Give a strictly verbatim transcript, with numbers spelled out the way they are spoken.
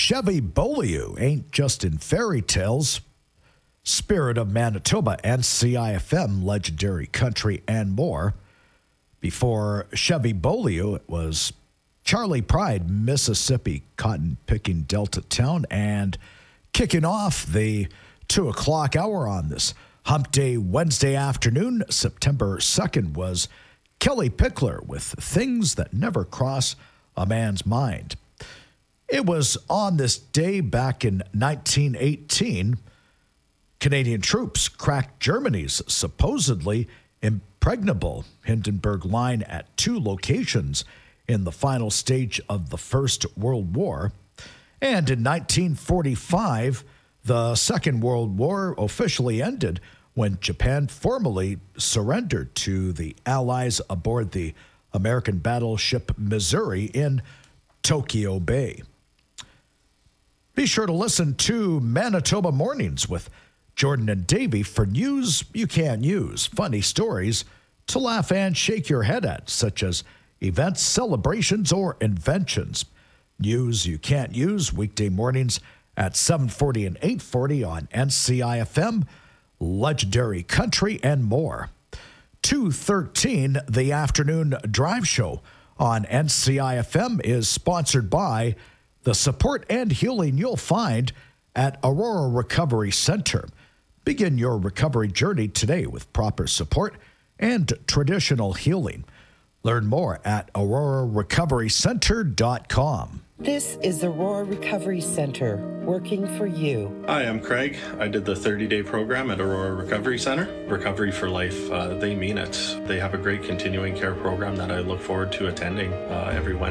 Chevy Beaulieu ain't just in fairy tales. Spirit of Manitoba, N C I F M, Legendary Country, and more. Before Chevy Beaulieu, it was Charlie Pride, Mississippi, cotton-picking Delta town, and kicking off the two o'clock hour on this Hump Day Wednesday afternoon, September second, was Kellie Pickler with Things That Never Cross a Man's Mind. It was on this day back in nineteen eighteen, Canadian troops cracked Germany's supposedly impregnable Hindenburg Line at two locations in the final stage of the First World War. And in nineteen forty-five, the Second World War officially ended when Japan formally surrendered to the Allies aboard the American battleship Missouri in Tokyo Bay. Be sure to listen to Manitoba Mornings with Jordan and Davey for news you can't use, funny stories to laugh and shake your head at, such as events, celebrations, or inventions. News you can't use weekday mornings at seven forty and eight forty on N C I F M, Legendary Country, and more. two thirteen, the afternoon drive show on N C I F M is sponsored by the support and healing you'll find at Aurora Recovery Center. Begin your recovery journey today with proper support and traditional healing. Learn more at aurora recovery center dot com. This is Aurora Recovery Center, working for you. Hi, I'm Craig. I did the thirty-day program at Aurora Recovery Center. Recovery for life, uh, they mean it. They have a great continuing care program that I look forward to attending uh, every Wednesday.